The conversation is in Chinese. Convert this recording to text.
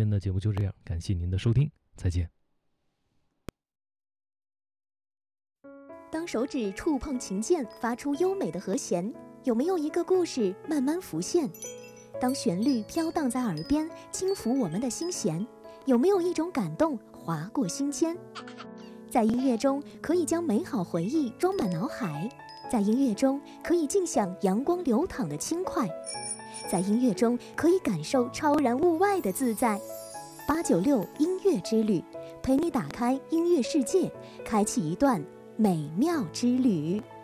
天的节目就这样，感谢您的收听，再见。 当手指触碰琴键，发出优美的和弦，有没有一个故事慢慢浮现？当旋律飘荡在耳边，轻抚我们的心弦，有没有一种感动划过心间？在音乐中，可以将美好回忆装满脑海；在音乐中，可以尽享阳光流淌的轻快；在音乐中，可以感受超然物外的自在。896音乐之旅，陪你打开音乐世界，开启一段美妙之旅。